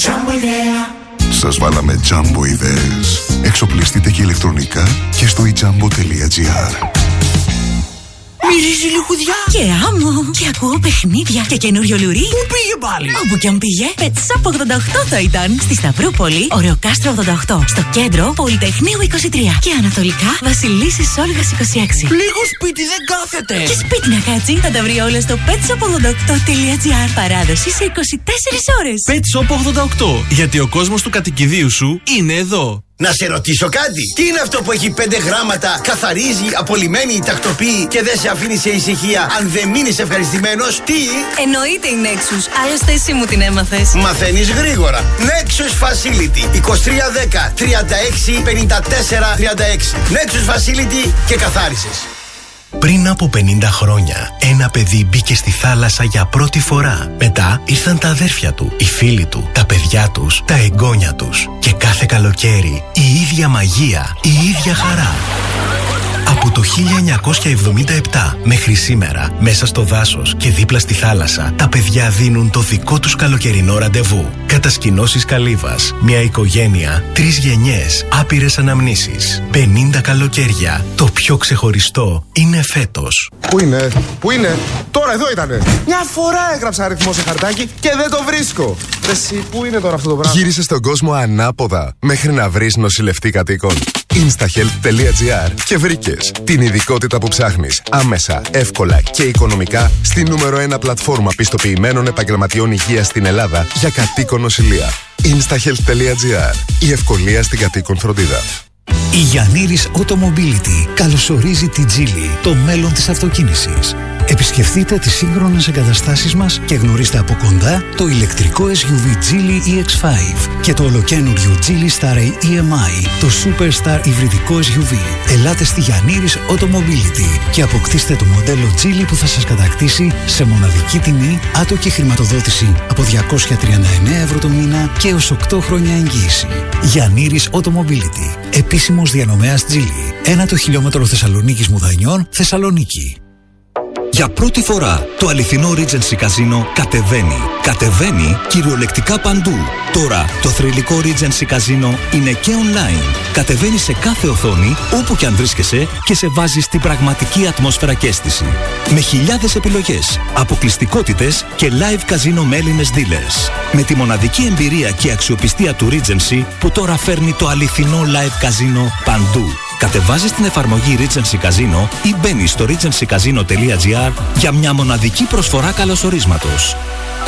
Σας βάλαμε Jumbo ιδέες. Εξοπλιστείτε και ηλεκτρονικά και στο ejumbo.gr. Μυρίζει λιχουδιά και άμμο και ακούω παιχνίδια και καινούριο λουρί. Πού πήγε πάλι? Όπου κι αν πήγε, Pet Shop 88 θα ήταν. Στη Σταυρούπολη, Ωρεοκάστρο 88. Στο κέντρο, Πολυτεχνείου 23. Και ανατολικά, Βασιλίσσης Όλγας 26. Λίγο σπίτι δεν κάθεται. Και σπίτι να κάτσει, θα τα βρει όλα στο petshop88.gr. Παράδοση σε 24 ώρες. Pet Shop 88. Γιατί ο κόσμος του κατοικιδίου σου είναι εδώ. Να σε ρωτήσω κάτι. Τι είναι αυτό που έχει 5 γράμματα, καθαρίζει, απολυμμένει, τακτοποιεί και δεν σε αφήνει σε ησυχία αν δεν μείνεις ευχαριστημένος? Τι? Εννοείται η Nexus. Άλλωστε εσύ μου την έμαθες. Μαθαίνεις γρήγορα. Nexus Facility 2310 36 54 36. Nexus Facility και καθάρισες. Πριν από 50 χρόνια, ένα παιδί μπήκε στη θάλασσα για πρώτη φορά. Μετά ήρθαν τα αδέρφια του, οι φίλοι του, τα παιδιά τους, τα εγγόνια τους. Και κάθε καλοκαίρι, η ίδια μαγεία, η ίδια χαρά. Από το 1977 μέχρι σήμερα, μέσα στο δάσος και δίπλα στη θάλασσα, τα παιδιά δίνουν το δικό τους καλοκαιρινό ραντεβού. Κατασκηνώσεις Καλύβας, μια οικογένεια, 3 γενιές, άπειρες αναμνήσεις, 50 καλοκαίρια. Το πιο ξεχωριστό είναι φέτος. Πού είναι, τώρα εδώ ήτανε. Μια φορά έγραψα αριθμό σε χαρτάκι και δεν το βρίσκω. Εσύ, πού είναι τώρα αυτό το πράγμα? Γύρισε στον κόσμο ανάποδα μέχρι να βρεις νοσηλευτή κατοίκων. Instahealth.gr και βρήκες την ειδικότητα που ψάχνεις άμεσα, εύκολα και οικονομικά στη νούμερο 1 πλατφόρμα πιστοποιημένων επαγγελματιών υγείας στην Ελλάδα για κατοίκον νοσηλεία. Instahealth.gr. Η ευκολία στην κατοίκον φροντίδα. Η Γιαννήρης Automobility καλωσορίζει την Geely, το μέλλον της αυτοκίνησης. Επισκεφτείτε τις σύγχρονες εγκαταστάσεις μας και γνωρίστε από κοντά το ηλεκτρικό SUV Geely EX5 και το ολοκαίνουργιο Geely Starray EMI, το Superstar υβριδικό SUV. Ελάτε στη Γιαννήρης Automobility και αποκτήστε το μοντέλο Geely που θα σας κατακτήσει σε μοναδική τιμή, άτοκη χρηματοδότηση από 239 ευρώ το μήνα και έως 8 χρόνια εγγύηση. Γιαννήρης Automobility, επίσημος διανομέας Geely. 1 χιλιόμετρο Θεσσαλονίκης Μουδανιών, Θεσσαλονίκη. Για πρώτη φορά το αληθινό Regency Casino κατεβαίνει. Κατεβαίνει κυριολεκτικά παντού. Τώρα το θρυλικό Regency Casino είναι και online. Κατεβαίνει σε κάθε οθόνη, όπου και αν βρίσκεσαι και σε βάζει στην πραγματική ατμόσφαιρα και αίσθηση. Με χιλιάδες επιλογές, αποκλειστικότητες και live casino με Έλληνες dealers. Με τη μοναδική εμπειρία και αξιοπιστία του Regency που τώρα φέρνει το αληθινό live casino παντού. Κατεβάζεις την εφαρμογή Regency Casino ή μπαίνεις στο regencycasino.gr για μια μοναδική προσφορά καλωσορίσματος.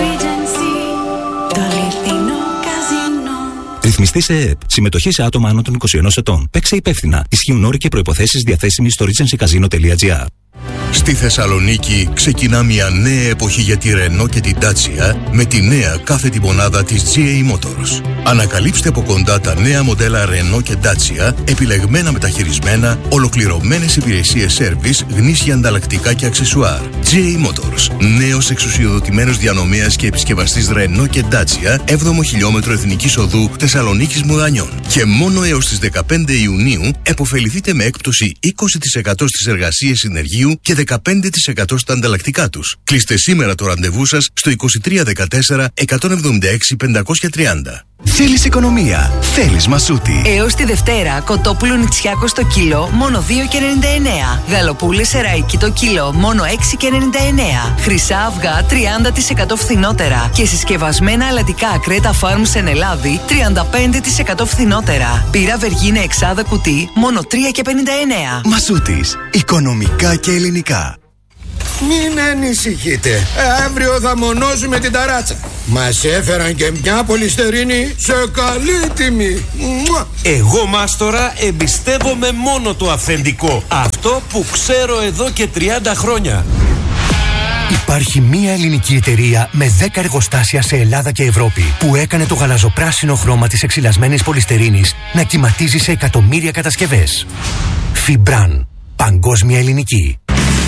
Ρυθμιστή σε ΕΕΠ. Συμμετοχή σε άτομα άνω των 21 ετών. Παίξε υπεύθυνα. Ισχύουν όροι και προϋποθέσεις διαθέσιμοι στο regencycasino.gr. Στη Θεσσαλονίκη ξεκινά μια νέα εποχή για τη Renault και την Dacia με τη νέα κάθετη μονάδα της GA Motors. Ανακαλύψτε από κοντά τα νέα μοντέλα Renault και Dacia, επιλεγμένα μεταχειρισμένα, ολοκληρωμένες υπηρεσίες σέρβις, γνήσια ανταλλακτικά και αξεσουάρ. GA Motors, νέος εξουσιοδοτημένος διανομέας και επισκευαστής Renault και Dacia, 7ο χιλιόμετρο Εθνικής Οδού Θεσσαλονίκης Μουδανιών. Και μόνο έως τις 15 Ιουνίου επωφεληθείτε με έκπτωση 20% στις εργασίες συνεργείου και 15% στα ανταλλακτικά τους. Κλείστε σήμερα το ραντεβού σας στο 2314 176 530. Θέλεις οικονομία, θέλεις Μασούτη. Έως τη Δευτέρα, κοτόπουλο νητσιάκο στο κιλό, μόνο 2,99. Γαλοπούλες σεραϊκή το κιλό, μόνο 6,99. Χρυσά αυγά, 30% φθηνότερα. Και συσκευασμένα αλατικά Κρέτα Farms εν Ελλάδη, 35% φθηνότερα. Πύρα Βεργίνα εξάδα κουτί, μόνο 3,59. Μασούτης, οικονομικά και ελληνικά. Μην ανησυχείτε, αύριο θα μονώσουμε την ταράτσα. Μας έφεραν και μια πολυστερίνη σε καλή τιμή. Εγώ, μάστορα, εμπιστεύομαι μόνο το αυθεντικό. Αυτό που ξέρω εδώ και 30 χρόνια. Υπάρχει μία ελληνική εταιρεία με 10 εργοστάσια σε Ελλάδα και Ευρώπη που έκανε το γαλαζοπράσινο χρώμα της εξυλασμένης πολυστερίνης να κυματίζει σε εκατομμύρια κατασκευές. Φιμπράν. Παγκόσμια ελληνική.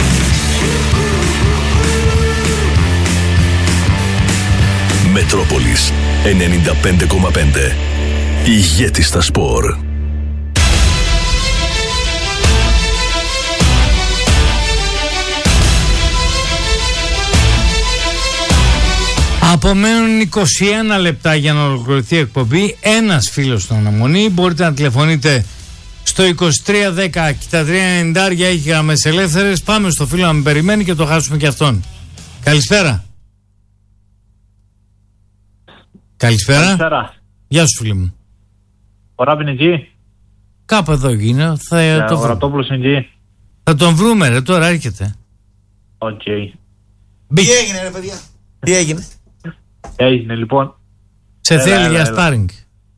Μετρόπολης 95,5. Ηγέτη στα σπορ. Απομένουν 21 λεπτά για να ολοκληρωθεί η εκπομπή. Ένας φίλος στην αναμονή. Μπορείτε να τηλεφωνείτε στο 2310 και τα 390 έχει γραμμές ελεύθερες. Πάμε στο φίλο να με περιμένει και το χάσουμε και αυτόν. Καλησπέρα. Καλησπέρα. Γεια σου φίλε μου. Ο Ράπιν εκεί. Κάπου εδώ είναι. Ο Ραπτόπουλος είναι εκεί. Θα τον βρούμε ρε, τώρα έρχεται. Οκ. Τι έγινε ρε παιδιά. Τι έγινε. Έγινε λοιπόν. Σε θέλει για σπάρινγκ.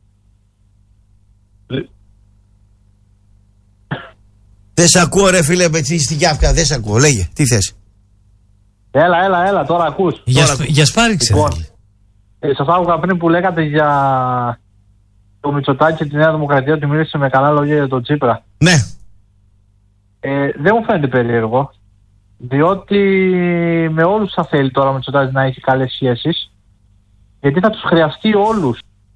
Δεν σ' ακούω ρε φίλε στη Γιάφκα. Δεν σ' ακούω. Λέγε. Τι θες. Έλα τώρα ακούς. Για σπάρινγκ λοιπόν, σας άκουγα πριν που λέγατε για το Μητσοτάκη και τη Νέα Δημοκρατία ότι μίλησε με καλά λόγια για τον Τσίπρα. Ναι. Δεν μου φαίνεται περίεργο. Διότι με όλους θα θέλει τώρα ο Μητσοτάκης να έχει καλές σχέσεις. Γιατί θα τους χρειαστεί όλους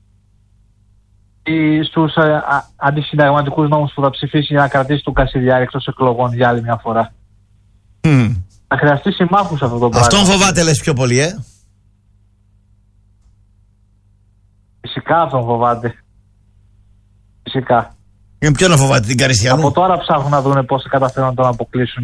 στους αντισυνταγματικούς νόμους που θα ψηφίσει για να κρατήσει τον Κασιδιάρη εκτός εκλογών για άλλη μια φορά. Θα χρειαστεί συμμάχους αυτό το πράγμα. Αυτόν φοβάται λες πιο πολύ Φυσικά αυτόν φοβάται. Φυσικά. Για ποιον να φοβάται, την Καριστιανού. Από τώρα ψάχνουν να δουν πώς θα καταφέρουν να τον αποκλείσουν.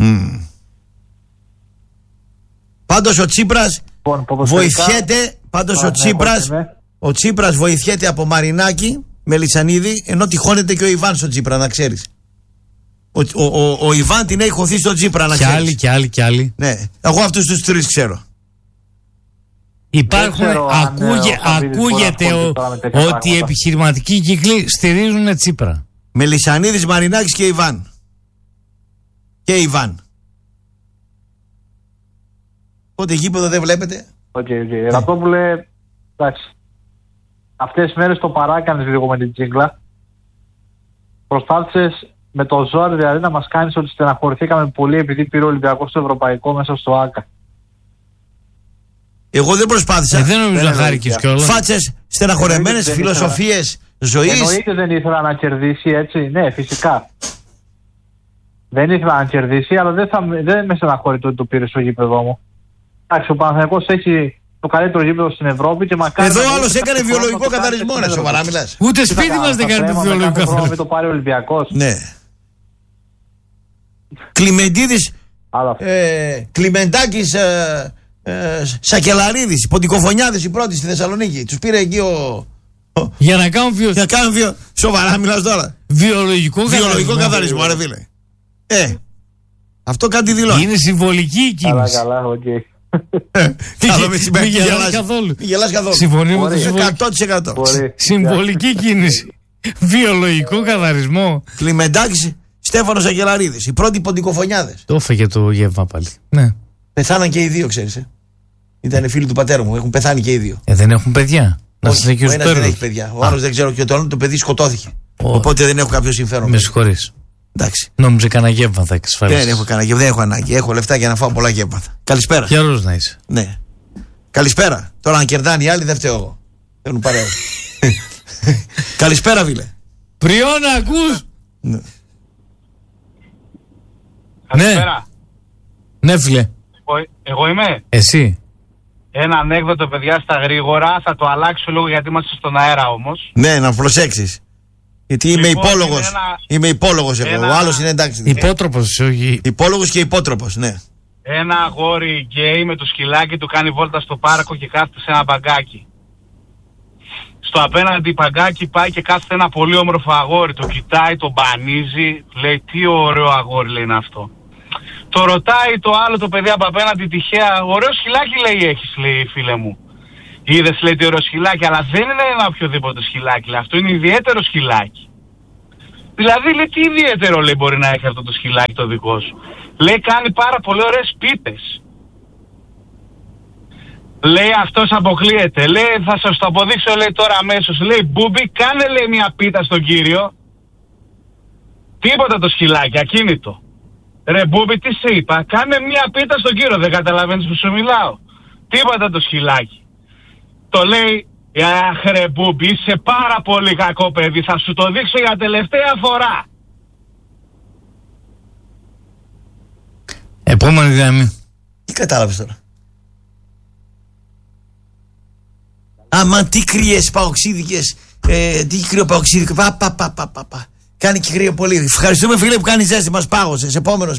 Πάντως ο Τσίπρας βοηθιέται. Πάντως ο Τσίπρας βοηθιέται από Μαρινάκη, Μελισσανίδη, ενώ τυχώνεται και ο Ιβάν στον Τσίπρα, να ξέρεις. Ο Ιβάν την έχει χωθεί στον Τσίπρα, να ξέρεις. Κι άλλοι. Ναι, εγώ αυτούς τους τρεις ξέρω. Υπάρχουν, ακούγεται ότι οι επιχειρηματικοί κύκλοι στηρίζουν Τσίπρα. Μελισσανίδης, Μαρινάκης και Ιβάν. Και Ιβάν. Πότε γήπεδο δεν βλέπετε. Οκ. Ραπτόπουλε, εντάξει. Αυτές τις μέρες το παράκανες λίγο με την τζίγκλα. Προσπάθησες με το ζόρι δηλαδή να μας κάνεις ότι στεναχωρηθήκαμε πολύ επειδή πήρε ο Ολυμπιακός στο Ευρωπαϊκό μέσα στο ΆΚΑ. Εγώ δεν προσπάθησα. Δεν νομίζω να χάρηκες κιόλας. Φάτσες, στεναχωρεμένες φιλοσοφίες ζωής. Εννοείται δεν ήθελα να κερδίσει έτσι. Ναι, φυσικά. Δεν ήθελα να κερδίσει, αλλά δεν με στεναχωρεί το ότι το πήρε στο γήπεδο μου. Εντάξει, ο Παναθηναϊκός έχει το καλύτερο γήπεδο στην Ευρώπη και μακάρι. Εδώ άλλος έκανε βιολογικό καθαρισμό, ρε σοβαρά μιλάς. Ούτε σπίτι μας δεν κάνει βιολογικό καθαρισμό. Μην το πάρει ο Ολυμπιακός. Ναι. Κλιμεντίδης, Κλιμεντάκης, Σακελαρίδης, Ποντικοφωνιάδες οι πρώτοι στη Θεσσαλονίκη. Τους πήρε εκεί για να κάνουν σοβαρά μιλάς τώρα. Βιολογικό καθαρισμό, ρε φίλε. Αυτό κάτι δηλώνει. Είναι συμβολική η κίνηση. Καλά, οκ. Μην γελάς καθόλου. Συμφωνούμε με το 100%. Συμβολική κίνηση. Βιολογικό καθαρισμό. Κλιμεντάκης, Στέφανος Αγγελαρίδης. Οι πρώτοι Ποντικοφωνιάδες. Το έφεγε το γεύμα πάλι. Ναι. Πεθάναν και οι δύο, ξέρεις. Ήταν φίλοι του πατέρα μου. Έχουν πεθάνει και οι δύο. Δεν έχουν παιδιά. Ο ένας δεν έχει παιδιά. Ο άλλος δεν ξέρω και το άλλο το παιδί σκοτώθηκε. Οπότε δεν έχω κάποιο συμφέρον. Με συγχωρείς. Εντάξει. Νόμιζε κανένα γεύμα θα εξασφαλίσει. Δεν έχω κανένα γεύμα, δεν έχω ανάγκη. Έχω λεφτά για να φάω πολλά γεύματα. Καλησπέρα. Γερός να είσαι. Ναι. Καλησπέρα. Τώρα αν κερδάνε οι άλλοι δεν φταίω εγώ. Θέλουν παρέα. Καλησπέρα, φίλε. Πριώνα, ακούς. Ναι. Καλησπέρα. Ναι, φίλε. Εγώ είμαι. Εσύ. Ένα ανέκδοτο, παιδιά, στα γρήγορα. Θα το αλλάξω λίγο γιατί είμαστε στον αέρα όμως. Ναι, να προσέξεις. Γιατί είμαι υπόλογος. Είμαι υπόλογος εγώ. Ο άλλος είναι εντάξει. Υπότροπος, όχι. Υπόλογος και υπότροπος, ναι. Ένα αγόρι γκέι με το σκυλάκι του κάνει βόλτα στο πάρκο και κάθεται σε ένα μπαγκάκι. Στο απέναντι μπαγκάκι πάει και κάθεται ένα πολύ όμορφο αγόρι. Το κοιτάει, το μπανίζει. Λέει τι ωραίο αγόρι, λέει είναι αυτό. Το ρωτάει το άλλο το παιδί από απέναντι τυχαία. Ωραίο σκυλάκι, λέει, έχεις, λέει, φίλε μου. Είδες, λέει, τι ωραίο σκυλάκι, αλλά δεν είναι ένα οποιοδήποτε σκυλάκι, λέει. Αυτό είναι ιδιαίτερο σκυλάκι. Δηλαδή, λέει, τι ιδιαίτερο, λέει, μπορεί να έχει αυτό το σκυλάκι το δικό σου. Λέει, κάνει πάρα πολύ ωραίες πίτες. Λέει, αυτός αποκλείεται. Λέει, θα σας το αποδείξω, λέει, τώρα αμέσως. Λέει, Μπούμπι, κάνε, λέει, μια πίτα στον κύριο. Τίποτα το σκυλάκι, ακίνητο. Ρε Μπούμπι, τι σε είπα, κάνε μια πίτα στον κύριο, δεν καταλαβαίνεις που σου μιλάω. Τίποτα το σκυλάκι. Το λέει, αχ ρε Μπούμπι, είσαι πάρα πολύ κακό παιδί, θα σου το δείξω για τελευταία φορά. Επόμενη γραμμή. Τι κατάλαβες τώρα. Άμα τι κρύες παοξίδικες, τι κρύο παοξίδικο. Πα. Κάνει και κρύο πολύ. Ευχαριστούμε φίλε που κάνει ζέστη, μας πάγωσες. Επόμενος.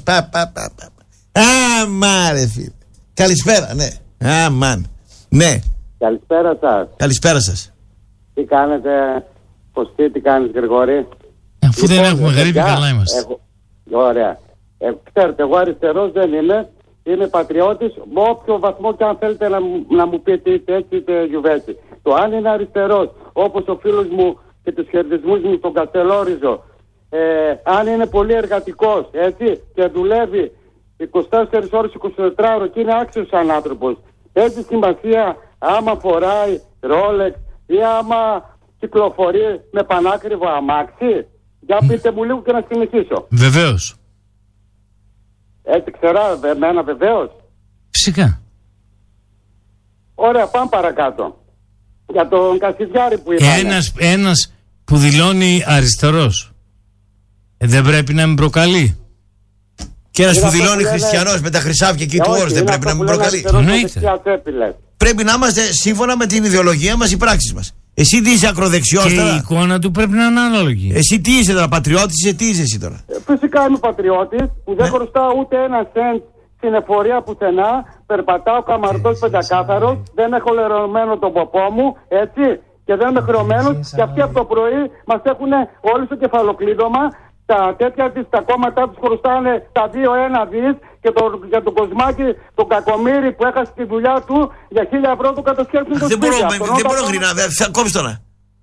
Αμά ρε φίλε. Καλησπέρα, ναι. Αμάν. Ναι. Καλησπέρα σας. Καλησπέρα σας. Τι κάνετε, Κωστή, τι κάνεις Γρηγόρη? Αφού δεν έχουμε γρήπη, καλά είμαστε. Ωραία. Ξέρετε, εγώ αριστερός δεν είμαι. Είμαι πατριώτης, με όποιο βαθμό και αν θέλετε να μου πείτε είτε έτσι είτε γιουβέτσι. Το αν είναι αριστερός, όπως ο φίλος μου και τους χαιρετισμούς μου στον Καστελόριζο, αν είναι πολύ εργατικός, έτσι, και δουλεύει 24 ώρες 24 ώρες και είναι άξιος σαν άνθρωπος, έχει σημασία άμα φοράει Rolex ή άμα κυκλοφορεί με πανάκριβο αμάξι? Για πείτε μου λίγο και να συνεχίσω. Βεβαίως. Έτσι ξερά εμένα βεβαίως. Φυσικά. Ωραία, πάμε παρακάτω. Για τον Κασιδιάρη που είπαμε. Ένας που δηλώνει αριστερός δεν πρέπει να με προκαλεί. Και ένας που δηλώνει χριστιανός με τα χρυσάφια εκεί του όρους δεν πρέπει να με προκαλεί. Πρέπει να είμαστε σύμφωνα με την ιδεολογία μας, οι πράξεις μας. Εσύ τι είσαι, ακροδεξιός και τώρα? Η εικόνα του πρέπει να είναι ανάλογη. Εσύ τι είσαι τώρα, πατριώτης, τι είσαι εσύ τώρα? Φυσικά είμαι πατριώτης που δεν χρωστάω ούτε ένα σεντ στην εφορία πουθενά. Περπατάω καμαρτός πεντακάθαρος, δεν έχω λερωμένο τον ποπό μου, έτσι, και δεν είμαι χρεωμένος. Και αυτοί από το πρωί μας έχουν όλοι στο κεφαλοκλείδωμα. Τα τέτοια της, τα κόμματα τους χρωστάνε τα 2-1 δις και για τον Κοσμάκη, τον Κακομοίρη που έχασε τη δουλειά του, για 1.000 ευρώ του κατασκεύσουν το σπίτι. Δεν μπορώ γρήνα, θα κόψεις τώρα.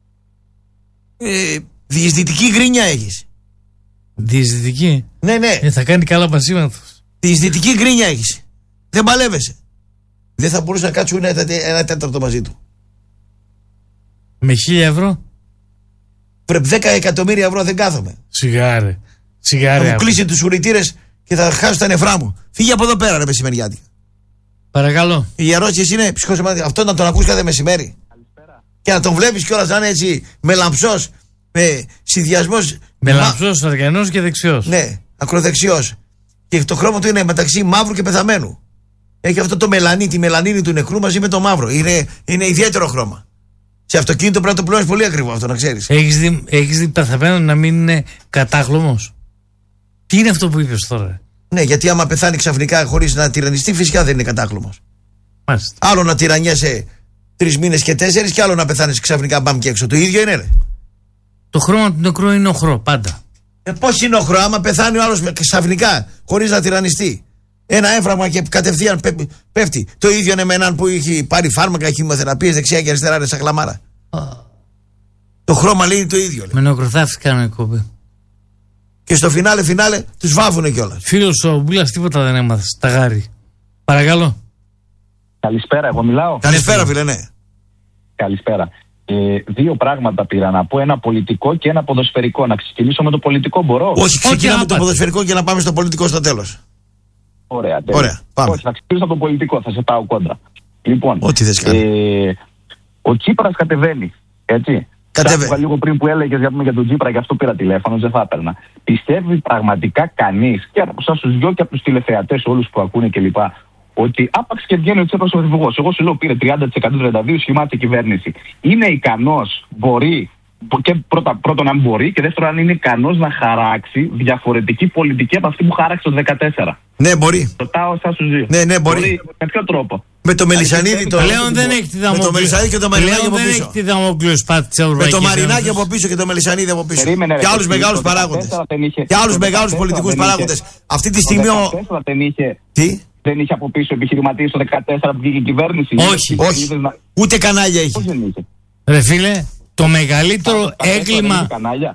Διεισδυτική γκρίνια έχεις. Διεισδυτική? Ναι. Θα κάνει καλά πασίματα. Διεισδυτική γκρίνια έχεις. Δεν παλεύεσαι. Δεν θα μπορούσε να κάτσουν ένα τέταρτο μαζί του. Με 1.000 ευρώ? Πρέπει 10 εκατομμύρια ευρώ δεν κάθομαι. Σιγάρε. Θα μου κλείσει τους ουρητήρες και θα χάσω τα νεφρά μου. Φύγε από εδώ πέρα ρε μεσημεριάτικα. Παρακαλώ. Η ερώτηση είναι ψυχοσωματική. Αυτό να τον ακούς κάθε μεσημέρι. Καλησπέρα. Και να τον βλέπεις κιόλας να είναι έτσι μελαμψός, με συνδυασμός. Μελαμψός, αργανός και δεξιός. Ναι, ακροδεξιός. Και το χρώμα του είναι μεταξύ μαύρου και πεθαμένου. Έχει αυτό το μελανί, τη μελανίνη του νεκρού μαζί με το μαύρο. Είναι ιδιαίτερο χρώμα. Σε αυτοκίνητο πρέπει να το πληρώνεις πολύ ακριβό αυτό, να ξέρεις. Έχεις δει πεθαμένο να μην είναι κατάγλωμος? Τι είναι αυτό που είπες τώρα? Ναι, γιατί άμα πεθάνει ξαφνικά χωρίς να τυραννιστεί, φυσικά δεν είναι κατάγλωμος. Μάλιστα. Άλλο να τυραννιέσαι 3 μήνες και 4 και άλλο να πεθάνεις ξαφνικά μπαμ και έξω. Το ίδιο είναι, ρε. Το χρώμα του νεκρού είναι οχρό, πάντα. Πώς είναι οχρό, άμα πεθάνει ο άλλος ξαφνικά χωρίς να τυραννιστεί? Ένα έμφραγμα και κατευθείαν πέφτει. Το ίδιο είναι με έναν που έχει πάρει φάρμακα, χημειοθεραπείες δεξιά και αριστερά, είναι σαν χλαμάρα. Το χρώμα λέει το ίδιο. Με νεκροθάφτης κάνω εκπομπή. Και στο φινάλε τους βάβουνε κιόλας. Φίλος ο Μπούλας τίποτα δεν έμαθε. Τα γάρι. Παρακαλώ. Καλησπέρα, εγώ μιλάω. Καλησπέρα, φίλε, ναι. Καλησπέρα. Δύο πράγματα πήρα να πω, ένα πολιτικό και ένα ποδοσφαιρικό. Να ξεκινήσω με το πολιτικό, μπορώ? Όχι, ξεκινάμε το ποδοσφαιρικό και να πάμε στο πολιτικό στο τέλος. Ωραία, πάμε. Όχι, να ξεκινήσω από το πολιτικό, θα σε πάω κόντρα. Λοιπόν, ό,τι θες κάνει. Ο Τσίπρας κατεβαίνει, έτσι. Κατέβαινε λίγο πριν που έλεγες για τον Τσίπρα, γι' αυτό πήρα τηλέφωνο, δεν θα έπαιρνα. Πιστεύει πραγματικά κανείς, και από εσάς τους δυο και από τους τηλεθεατές όλους που ακούνε κλπ., ότι άπαξ και βγαίνει ο Τσίπρας ο πρωθυπουργός, εγώ σου λέω πήρε 30%, 32%, σχημάτισε κυβέρνηση, είναι ικανός, μπορεί, και πρώτον αν μπορεί, και δεύτερον αν είναι ικανός να χαράξει διαφορετική πολιτική από αυτή που χάραξε το 2014. Ναι, μπορεί. Ρωτάω εσάς τους δύο. Ναι, μπορεί. Με ποιο τρόπο? Με το Μελισσανίδη το. Πλέον δεν έχει τη Δαμόκλειο. Με το Μελισσανίδη και το Μαρινάκι από πίσω. Δεν έχει τη Δαμόκλειο σπάτη της Ευρωπαϊκής Ένωσης. Με το Μαρινάκι από πίσω και το Μελισσανίδη από πίσω. Και άλλους μεγάλους παράγοντες. Και άλλους μεγάλους πολιτικούς παράγοντες. Αυτή τη στιγμή Τι? Δεν είχε από πίσω επιχειρηματίες το 2014 που βγήκε η κυβέρνηση? Όχι. Ούτε κανάλια είχε. Ρε φίλε, το μεγαλύτερο έγκλημα.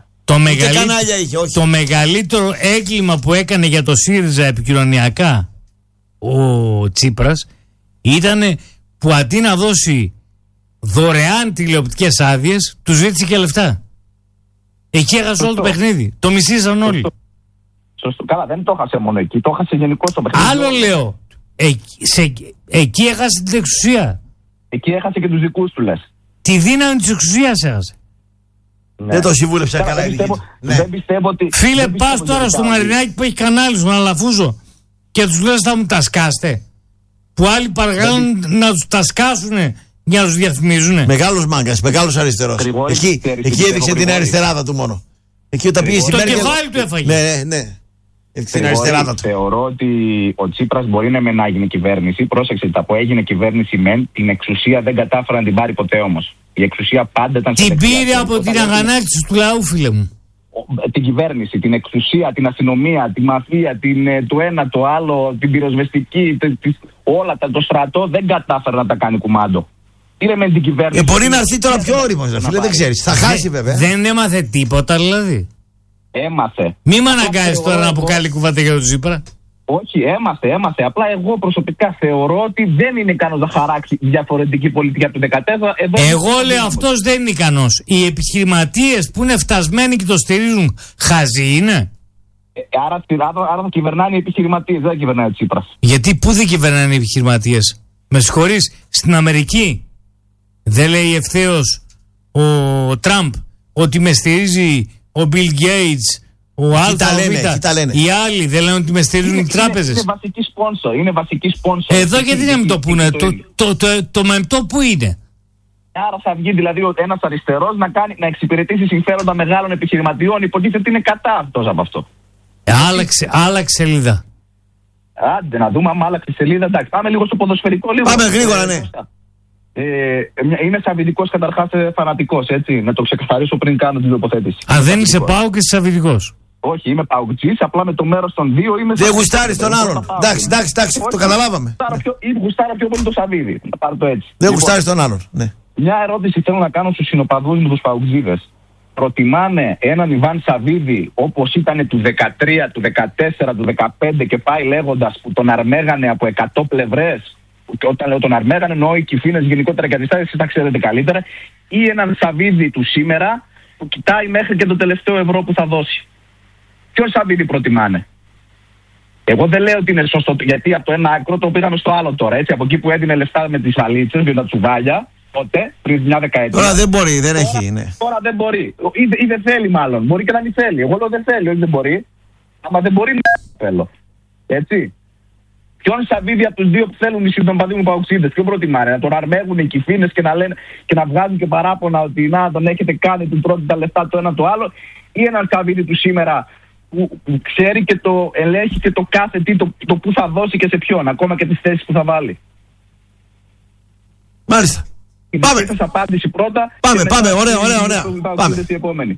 Το μεγαλύτερο έγκλημα που έκανε για το ΣΥΡΙΖΑ επικοινωνιακά ο Τσίπρας ήταν που αντί να δώσει δωρεάν τηλεοπτικές άδειες, του ζήτησε και λεφτά. Εκεί έχασε όλο το παιχνίδι. Το μισήσαν όλοι. Σωστό. Καλά, δεν το έχασε μόνο εκεί, το έχασε γενικώς το παιχνίδι. Άλλο λέω. Εκεί έχασε την εξουσία. Εκεί έχασε και τους δικούς του, λες. Τη δύναμη της εξουσίας έχασε. Ναι. Δεν το συμβούλεψα καλά. Δεν πιστεύω ότι. Φίλε, πας τώρα στο Μαρινάκι που έχει κανάλι στον Αλαφούζο και τους λες θα μου τα σκάστε. Που άλλοι παρακαλούν να τους τα σκάσουνε Για να τους διαφημίζουνε. Μεγάλος μάγκας, μεγάλος αριστερός. Εκεί έδειξε την αριστεράδα του μόνο. Εκεί όταν πήγε στην Μέρκελ. Το κεφάλι του έφαγε. Ναι. Την αριστεράδα του. Θεωρώ ότι ο Τσίπρας μπορεί να γίνει κυβέρνηση. Πρόσεξε, τα που έγινε κυβέρνηση μεν, την εξουσία δεν κατάφερε να την πάρει ποτέ όμως. Η εξουσία πάντα ήταν. Την πήρε από την αγανάκτηση του λαού, φίλε μου. Την κυβέρνηση, την εξουσία, την αστυνομία, τη μαφία, το ένα, το άλλο, την πυροσβεστική, όλα το στρατό δεν κατάφερε να τα κάνει κουμάντο. Πήρε με την κυβέρνηση. Μπορεί να έρθει τώρα πιο όριμος, φίλε, δεν ξέρεις. Θα χάσει βέβαια. Δεν έμαθε τίποτα δηλαδή. Έμαθε. Μη με αναγκάζεις τώρα να πω καλή κουβέντα για τον Τσίπρα. Όχι, έμαθε. Απλά εγώ προσωπικά θεωρώ ότι δεν είναι ικανός να χαράξει διαφορετική πολιτική από το 2014. Εγώ λέω αυτός δεν είναι ικανός. Οι επιχειρηματίες που είναι φτασμένοι και το στηρίζουν, χαζοί είναι. Άρα θα κυβερνάνε οι επιχειρηματίες, δεν κυβερνάει ο Τσίπρας. Γιατί πού δεν κυβερνάνε οι επιχειρηματίες? Με συγχωρείς, στην Αμερική δεν λέει ευθέως ο Τραμπ ότι με στηρίζει ο Bill Gates, ο ΑΒ, οι άλλοι δεν λένε ότι με στηρίζουν οι τράπεζες. Είναι βασική σπόνσορ. Εδώ γιατί να μην το πούνε, το μεμπτό που είναι. Άρα θα βγει δηλαδή ένας αριστερός να εξυπηρετήσει συμφέροντα μεγάλων επιχειρηματιών. Υποτίθεται ότι είναι κατά αυτός από αυτό. Άλλαξε σελίδα. Άντε να δούμε, άμα άλλαξε σελίδα. Εντάξει, πάμε λίγο στο ποδοσφαιρικό. Πάμε γρήγορα, ναι. Είμαι σαββιδικός καταρχάς φανατικός, έτσι. Να το ξεκαθαρίσω πριν κάνω την τοποθέτηση. Δεν είσαι ΠΑΟΚ και είσαι σαββιδικός. Όχι, είμαι ΠΑΟΚτζής, απλά με το μέρος των δύο είμαι. Δεν γουστάρεις τον άλλον. Εντάξει, το καταλάβαμε. Γουστάρω πιο πολύ το Σαββίδι. Να πάρω το έτσι. Δεν γουστάρεις τον άλλον. Ναι. Μια ερώτηση θέλω να κάνω στους συνοπαδούς μου, τους ΠΑΟΚτζίδες. Προτιμάνε έναν Ιβάν Σαββίδη όπως ήταν του 13, του 14, του 15 και πάει λέγοντας, που τον αρμέγανε από 100 πλευρές? Και όταν λέω τον αρμέγανε, εννοώ οι Κυφίνες γενικότερα και αντιστάσεις, εσείς τα ξέρετε καλύτερα, ή έναν Σαββίδη του σήμερα που κοιτάει μέχρι και το τελευταίο ευρώ που θα δώσει? Ποιον Σαββίδη προτιμάνε? Εγώ δεν λέω ότι είναι σωστό, γιατί από το ένα άκρο το πήγαμε στο άλλο τώρα. Έτσι, από εκεί που έδινε λεφτά με τις βαλίτσες, με τα τσουβάλια, τότε, πριν μια δεκαετία. Τώρα δεν μπορεί, δεν έχει. Ναι. Τώρα δεν μπορεί. Ή δεν θέλει, μάλλον. Μπορεί και να μην θέλει. Εγώ λέω δεν θέλει, όχι δεν μπορεί. Άμα δεν μπορεί, θέλω. Έτσι. Ποιον Σαββίδη από τους δύο που θέλουν οι συντομπαδοί μου παοξίδες, ποιον προτιμάνε? Να τον αρμέγουν οι Κυφίνες και να λένε και να βγάζουν και παράπονα ότι να τον έχετε κάνει την πρώτη τα λεφτά το ένα το άλλο, ή έναν Σαββίδη του σήμερα που ξέρει και το ελέγχει και το κάθε τι, το που θα δώσει και σε ποιον, ακόμα και τις θέσεις που θα βάλει? Μάλιστα. Πάμε. Απάντηση πρώτα. Πάμε. Ωραία.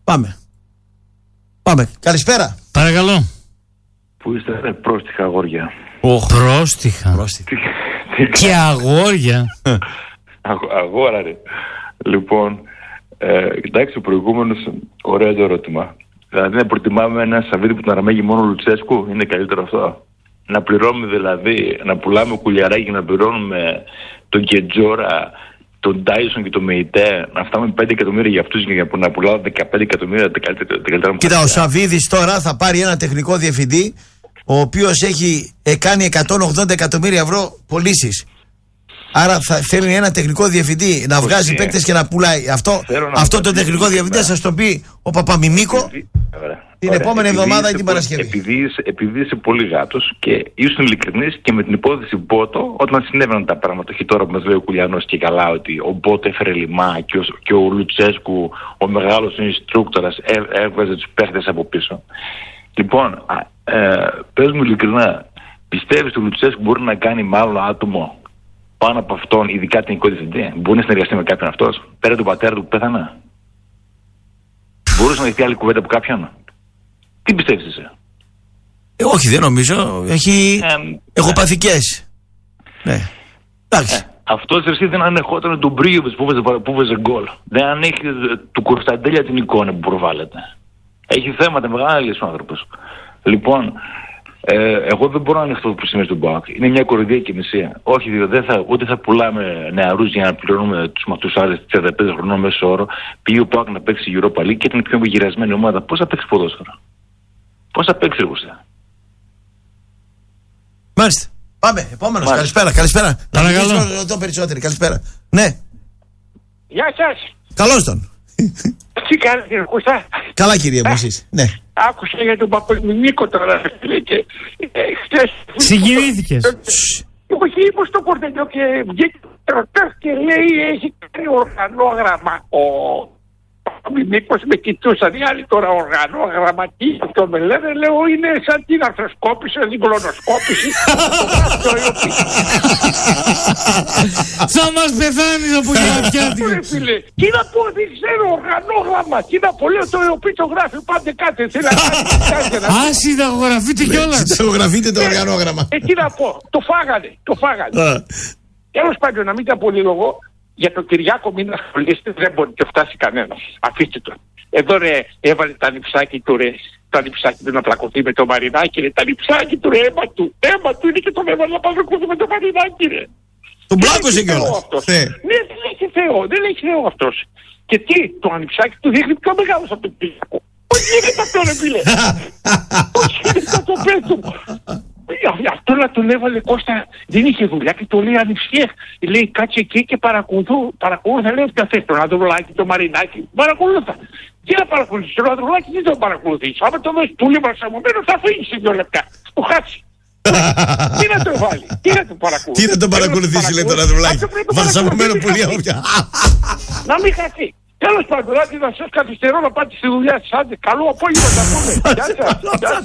Πάμε. Καλησπέρα. Παρακαλώ. Πού είστε, πρόστιχα αγόρια? Πρόστιχα. Και αγόρια. Αγόρα, ρε. Λοιπόν, εντάξει, ο προηγούμενος, ωραίο το ερώτημα. Δηλαδή να προτιμάμε ένα Σαββίδι που τον αρμέγει μόνο ο Λουτσέσκου, είναι καλύτερο αυτό? Να πληρώνουμε δηλαδή, να πουλάμε κουλιαράκι, να πληρώνουμε τον Κεντζόρα, τον Τάισον και τον Μεϊτέ, να φτάμε 5 εκατομμύρια για αυτούς και να πουλάω 15 εκατομμύρια τα καλύτερα μου. Κοίτα, ο Σαββίδης τώρα θα πάρει ένα τεχνικό διευθυντή, ο οποίος έχει κάνει 180 εκατομμύρια ευρώ πωλήσεις. Άρα θα θέλει ένα τεχνικό διευθυντή να βγάζει παίκτες και να πουλάει. Αυτό το τεχνικό διευθυντή θα σας το πει ο Παπαμιμίκο την επόμενη εβδομάδα ή την Παρασκευή. Επειδή είσαι πολύ γάτος και ήσουν ειλικρινής και με την υπόθεση Μπότο, όταν συνέβαιναν τα πράγματα, όχι τώρα που μας λέει ο Κουλιανός και καλά ότι ο Μπότο έφερε λιμά και ο Λουτσέσκου, ο μεγάλος инструκτόρας, έβγαζε τους παίχτες από πίσω. Λοιπόν, πες μου ειλικρινά, πιστεύεις ότι ο Λουτσέσκου μπορεί να κάνει μάλλον άτομο πάνω από αυτόν, ειδικά τεχνικό διευθυντή? Μπορεί να συνεργαστεί με κάποιον αυτός, πέρα του πατέρα του που πέθανε? Μπορούσε να δεχτεί άλλη κουβέντα από κάποιον? Τι πιστεύεις εσύ? Όχι, δεν νομίζω. Έχω παθικές. Ναι. Εντάξει. Αυτός εσύ δεν ανεχόταν τον Μπρίγιοβιτς που βέζε γκολ. Δεν ανέχει του Κωνσταντέλια την εικόνα που προβάλλεται. Έχει θέματα μεγάλες ο άνθρωπος. Λοιπόν, εγώ δεν μπορώ να ανεχθώ που σημαίνει στον ΠΑΟΚ. Είναι μια κοροϊδία και μισία. Όχι, ούτε θα πουλάμε νεαρούς για να πληρώνουμε τους άλλους 35 χρονών μέσω όρο. Πήγε ο ΠΑΟΚ να παίξει Europa League και ήταν η πιο γυρασμένη ομάδα. Πώς θα παίξει ποδόσφαιρο? Πώς θα παίξει ρεγουστά? Μάλιστα. Πάμε, επόμενος. Καλησπέρα. Να μιλήσω το περισσότερο. Καλησπέρα. Ναι. Γεια σας. Καλώς τον. Τι κάνετε, Κώστα? Καλά, κύριε μου, εσείς. Ναι. Άκουσα για τον Παπαμιμίκο τώρα και χτες. Συγκινήθηκες? Όχι, ήμουν στο πορτελιό και βγήκε και λέει έχει κάνει οργανόγραμμα ο Μηνίκος, με κοιτούσαν οι άλλοι τώρα οργανόγραμμα, τι αυτό με λένε, λέω είναι σαν την αρθροσκόπηση, την κλωνοσκόπηση. Θα μας πεθάνεις από γελαπιάτικα. Τι να πω, δεν ξέρω, οργανόγραμμα, τι να πω, λέω το ΕΟΠΗ το γράφει, πάντε κάτι, θέλει να κάνει. Α, συνταγογραφείτε κιόλας. Συνταγογραφείτε το οργανόγραμμα. Τι να πω, το φάγανε. Τέλος πάντων, να μην τα πολυλογώ, για τον Κυριάκο μην ασχολείστε, δεν μπορεί να φτάσει κανένας. Αφήστε το. Εδώ ρε, έβαλε τα νυψάκι του ρε. Τα νυψάκι του να πλακωθεί με το Μαρινάκι ρε. Τα νυψάκι του ρε, αίμα του. Αίμα του είναι και τον έβαλε να πλακωθεί με το Μαρινάκι ρε. Τον πλάκωσε κιόλας. Ναι, δεν έχει Θεό, δεν έχει Θεό αυτός. Και τι, το ανυψάκι του δείχνει πιο μεγάλος από τον Κυριάκο. Πώς γίνεται αυτό ρε φίλε. Πώς γίνεται αυτό πέτω. Αυτό να τον έβαλε Κώστα, δεν είχε δουλειά και το λέει ανιψιέχ. Λέει κάτσε εκεί και παρακολούθα, λέει ποια θες, τον Ανδρουλάκη, τον Μαρινάκη, παρακολούθα. Τι να παρακολουθείς, τον Ανδρουλάκη δεν τον παρακολουθείς. Άμα το δώσεις πουλί μαρσαμωμένο θα φύγει σε 2 λεπτά, του χάσει. Τι να το βάλει, τι να το παρακολουθήσει. Τι να τον παρακολουθήσει λέει τον Ανδρουλάκη, μαρσαμωμένο πουλί όποια. Να μην χαθεί. Τέλος πάντων, να σας καθυστερώ να πάτε στη δουλειά σας. Άντε, καλό απόγευμα να πούμε. Γεια σας.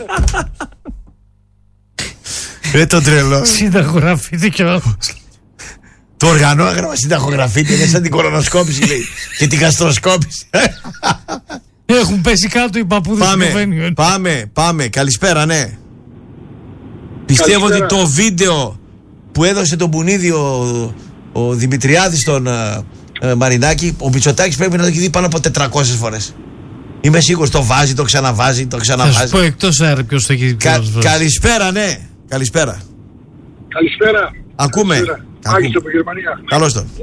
Το τρελό. Συνταγογραφείτε κιόλας. Το οργανόγραμμα συνταγογραφείται, είναι σαν την κορονοσκόπηση λέει. Και την γαστροσκόπηση. Έχουν πέσει κάτω οι παππούδες του Κοβένιου. Πάμε. Καλησπέρα, ναι. Πιστεύω ότι το βίντεο που έδωσε τον Μπουνίδη ο Δημητριάδης στον Μαρινάκη, ο Μητσοτάκης πρέπει να το έχει δει πάνω από 400 φορές. Είμαι σίγουρος, το βάζει, το ξαναβάζει, το ξαναβάζει. Θα σου πω εκτός αέρα ποιος το έχει δει. Καλησπέρα, ναι. Καλησπέρα. Ακούμε. Άγγιστο από Γερμανία. Καλώς τον.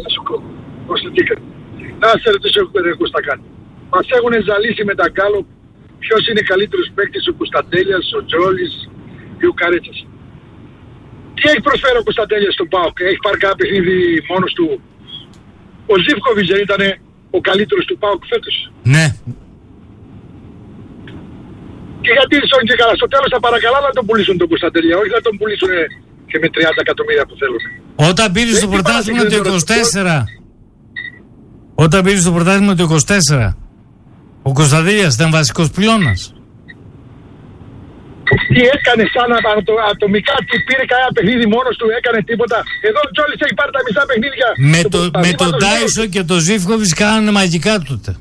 Να σε ρωτήσω έχω στα κάνει. Μας έχουν ζαλίσει με τα γκάλο ποιος είναι καλύτερος παίκτης, ο Κωνσταντέλιας, ο Τζόλης ή ο Καρέτσας. Τι έχει προσφέρει ο Κωνσταντέλιας στον ΠΑΟΚ, έχει πάρει κάποιο παιχνίδι μόνος του. Ο Ζίβκοβιτς δεν ήταν ο καλύτερος του ΠΑΟΚ φέτος. Ναι. Και γιατί ήσουν και καλά, στο τέλος θα παρακαλά να τον πουλήσουν τον Κωνσταντέλια, όχι να τον πουλήσουν και με 30 εκατομμύρια που θέλουν. Όταν πήρε στο πρωτάθλημα το 24. Όταν πήρε στο πρωτάθλημα το 24. Ο Κωνσταντέλιας ήταν βασικός πυλώνας. Τι έκανε σαν ατομικά, τι πήρε κανένα παιχνίδι μόνος του, έκανε τίποτα. Εδώ ο Τζόλης έχει πάρει τα μισά παιχνίδια. Με τον Τάισο και τον Ζίβκοβιτς κάνανε μαγικά τότε.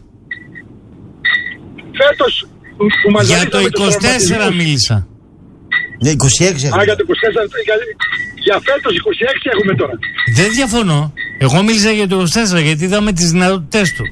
Φέτος που μας για το 24 μίλησα. Ναι, 26 έχουμε. Για το 24, για φέτος 26 έχουμε τώρα. Δεν διαφωνώ. Εγώ μίλησα για το 24 γιατί είδαμε τις δυνατότητες του.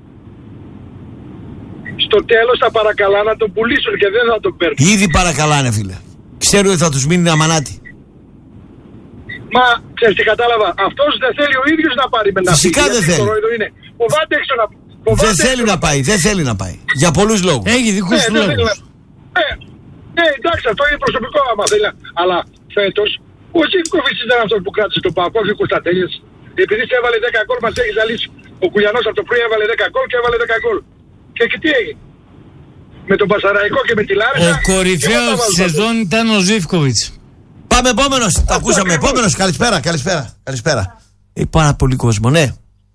Στο τέλος θα παρακαλά να τον πουλήσουν και δεν θα τον παίρνουν. Ήδη παρακαλάνε φίλε. Ξέρουν ότι θα τους μείνει αμανάτι. Μα ξέρεις τι κατάλαβα. Αυτός δεν θέλει ο ίδιος να πάρει με να φύγει. Φυσικά δεν θέλει. Φοβάται έξω να δεν θέλει να πάει, δεν θέλει να πάει. Για πολλούς λόγους. Έχει δικούς λόγους. Ναι, εντάξει, αυτό είναι προσωπικό άμα θέλει. Αλλά φέτος ο Ζίβκοβιτς ήταν αυτός που κράτησε τον ΠΑΟΚ, όχι ο Κωνσταντέλιας. Επειδή σε έβαλε 10 γκολ, μας έχει ζαλίσει. Ο Κουλιανός από το πρωί έβαλε 10 γκολ και έβαλε 10 γκολ. Και τι έγινε. Με τον Πασαραϊκό και με τη Λάρισα. Ο κορυφαίος της σεζόν ήταν ο Ζίβκοβιτς. Πάμε επόμενος. Τα ακούσαμε. Επόμενος. Καλησπέρα. Πάρα πολύ κόσμο, ναι.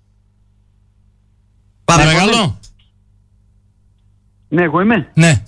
Παρακαλώ. Ναι, εγώ είμαι. Ναι.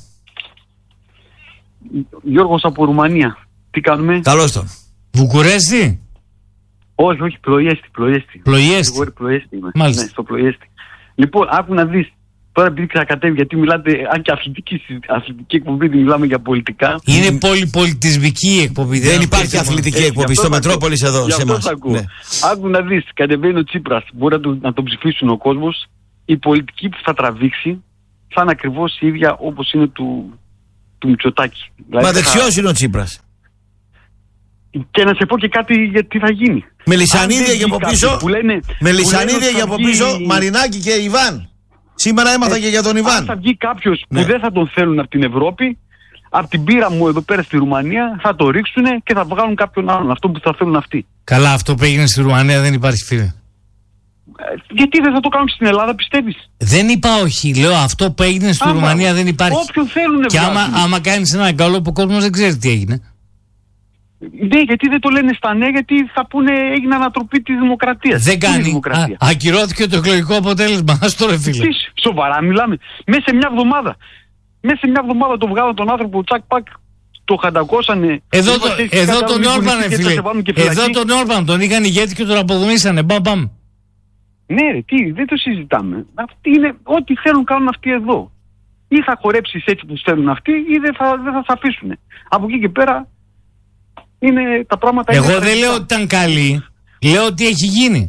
Γιώργος από Ρουμανία. Τι κάνουμε? Καλώς τον. Βουκουρέστι? Όχι, Πλοϊέστη. Πλοϊέστη. Εγώ Πλοϊέστη είμαι. Μάλιστα. Ναι, στο Πλοϊέστη. Λοιπόν, άκου να δεις. Τώρα επειδή ξανακατέβει, γιατί μιλάτε, αν και αθλητική εκπομπή, δεν μιλάμε για πολιτικά. Είναι πολυπολιτισμική η εκπομπή. Δεν υπάρχει αθλητική εκπομπή στο Μετρόπολης εδώ σε εμάς. Ναι. Άκου να δεις, κατεβαίνει ο Τσίπρας, μπορεί να τον ψηφίσουν ο κόσμος. Η πολιτική που θα τραβήξει θα είναι ακριβώς η ίδια όπως είναι του Μητσοτάκη. Μα δεξιός είναι ο Τσίπρας. Και να σε πω και κάτι γιατί θα γίνει. Με Λυσανίδια για από πίσω. Με Λυσανίδια για από πίσω, Μαρινάκη και Ιβάν. Σήμερα έμαθα και για τον Ιβάν. Αν θα βγει κάποιος που δεν θα τον θέλουν από την Ευρώπη, από την πείρα μου εδώ πέρα στη Ρουμανία, θα το ρίξουν και θα βγάλουν κάποιον άλλον. Αυτό που θα θέλουν αυτοί. Καλά, αυτό που έγινε στη Ρουμανία δεν υπάρχει, φίλε. Γιατί δεν θα το κάνουν στην Ελλάδα, πιστεύεις? Δεν είπα όχι. Λέω αυτό που έγινε στη Ρουμανία δεν υπάρχει. Όποιον θέλουν. Και άμα κάνεις ένα καλό που ο κόσμος δεν ξέρει τι έγινε. Ναι, γιατί δεν το λένε στα νέα, γιατί θα πούνε έγινε ανατροπή της δημοκρατίας. Δεν κάνει. Ακυρώθηκε το εκλογικό αποτέλεσμα. Ας το ρε φίλε. Σοβαρά μιλάμε. Μέσα σε μια εβδομάδα. Μέσα σε μια εβδομάδα το βγάλαν τον άνθρωπο, τσακ πακ, το χαντακώσανε. Εδώ τον Όρμπαν, φίλε. Εδώ τον Όρμπαν τον είχαν ηγέτη και τον αποδομήσανε. Μπαμ. Ναι, ρε, δεν το συζητάμε. Αυτοί είναι ό,τι θέλουν κάνουν αυτοί εδώ. Ή θα χορέψεις έτσι που θέλουν αυτοί, ή δεν θα σε αφήσουν. Από εκεί και πέρα είναι τα πράγματα. Εγώ δεν λέω ότι ήταν καλή. Λέω ότι έχει γίνει.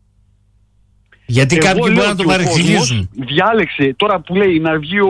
Γιατί κάποιοι μπορούν να το παρεξηγήσουν. Διάλεξε τώρα που λέει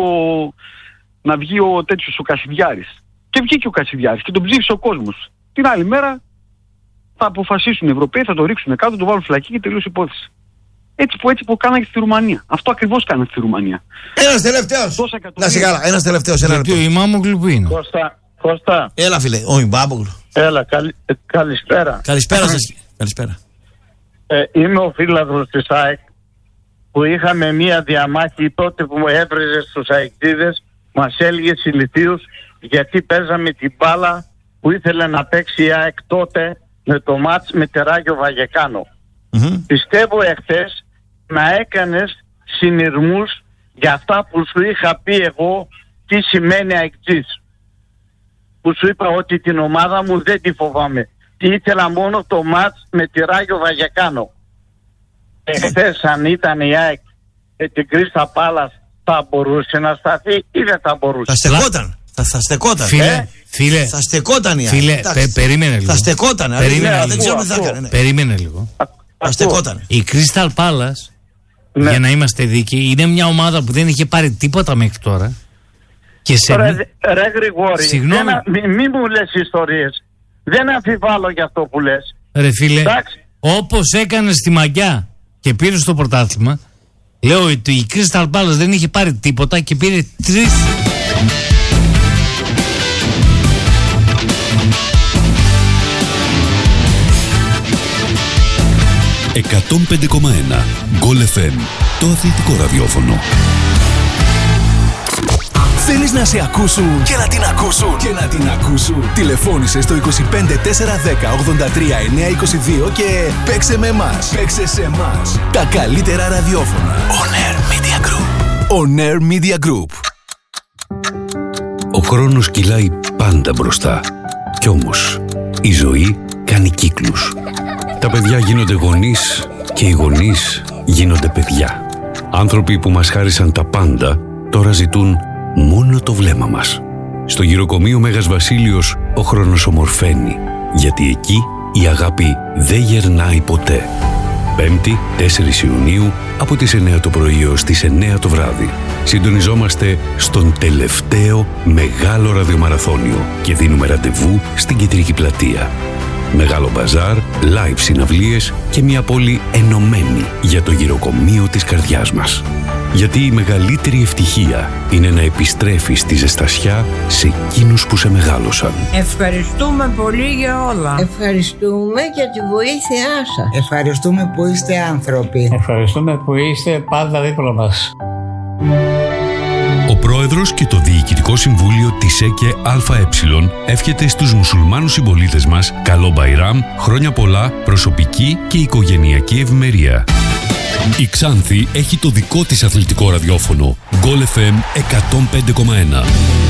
να βγει ο τέτοιος ο Κασιδιάρης. Και βγήκε ο Κασιδιάρης και τον ψήφισε ο κόσμος. Την άλλη μέρα θα αποφασίσουν οι Ευρωπαίοι, θα το ρίξουν κάτω, το βάλουν φυλακή και τελείωσε η υπόθεση. Έτσι που κάνανε στη Ρουμανία. Αυτό ακριβώς κάνανε στη Ρουμανία. Ένας τελευταίος. Να σε καλά, ένας τελευταίος. Γιατί ο Ημάμογλου που είναι. Κώστα. Έλα φίλε, ο Ημάμογλου. Έλα, καλησπέρα. Καλησπέρα σας. Καλησπέρα. Είμαι ο φίλαθρος της ΑΕΚ που είχαμε μία διαμάχη τότε που μου έβριζε στους αεκτήδες, μας έλεγε ηλιθίους γιατί παίζαμε την μπάλα που ήθελε να παίξει η ΑΕΚ τότε με το μάτς με Τεράγιο Βαγεκάνο. Πιστεύω εχθές να έκανες συνειρμούς για αυτά που σου είχα πει εγώ τι σημαίνει αεκτής. Που σου είπα ότι την ομάδα μου δεν τη φοβάμαι. Ήθελα μόνο το μάτς με Τεράγιο Βαγεκάνο. Εχθές αν ήταν η ΑΕΚ την Κρίστα Πάλας θα μπορούσε να σταθεί ή δεν θα μπορούσε? Θα στεκόταν. Θα στεκόταν. Φίλε, θα στεκόταν η ΑΕΚ. Φίλε, περίμενε λίγο. Θα στεκόταν. Δεν ξέρω τι θα έκανε. Περίμενε λίγο. Θα στεκόταν. Η Crystal Palace, για να είμαστε δίκαιοι, είναι μια ομάδα που δεν είχε πάρει τίποτα μέχρι τώρα. Και Ρε Γρηγόρη, μη μου λες ιστορίες. Δεν αμφιβάλλω για αυτό που λες. Ρε φίλε, όπως έκανε στη Μαγκιά και πήρε στο πρωτάθλημα, λέω ότι η Crystal Palace δεν είχε πάρει τίποτα και πήρε 3. Γκολ FM, το αθλητικό ραδιόφωνο. Θέλεις να σε ακούσουν και να την ακούσουν. Τηλεφώνησε στο 25410 83 922 και παίξε με εμάς. Παίξε σε εμάς. Τα καλύτερα ραδιόφωνα. On Air Media Group. On Air Media Group. Ο χρόνος κυλάει πάντα μπροστά. Κι όμως η ζωή κάνει κύκλους. Τα παιδιά γίνονται γονείς και οι γονείς γίνονται παιδιά. Άνθρωποι που μας χάρισαν τα πάντα τώρα ζητούν μόνο το βλέμμα μας. Στο γυροκομείο Μέγας Βασίλειος ο χρόνος ομορφαίνει, γιατί εκεί η αγάπη δεν γερνάει ποτέ. 5η, 4 Ιουνίου, από τις 9 το πρωί έως τις 9 το βράδυ. Συντονιζόμαστε στον τελευταίο μεγάλο ραδιομαραθώνιο και δίνουμε ραντεβού στην Κεντρική Πλατεία. Μεγάλο μπαζάρ, live συναυλίες και μια πόλη ενωμένη για το γυροκομείο της καρδιάς μας. Γιατί η μεγαλύτερη ευτυχία είναι να επιστρέφεις τη ζεστασιά σε εκείνους που σε μεγάλωσαν. Ευχαριστούμε πολύ για όλα. Ευχαριστούμε για τη βοήθειά σας. Ευχαριστούμε που είστε άνθρωποι. Ευχαριστούμε που είστε πάντα δίπλα μας. Ο πρόεδρος και το Διοικητικό Συμβούλιο της ΕΚΕ ΑΕ εύχεται στους μουσουλμάνους συμπολίτες μας καλό Μπαϊράμ, χρόνια πολλά, προσωπική και οικογενειακή ευημερία. Η Ξάνθη έχει το δικό της αθλητικό ραδιόφωνο Γκολ FM 105,1.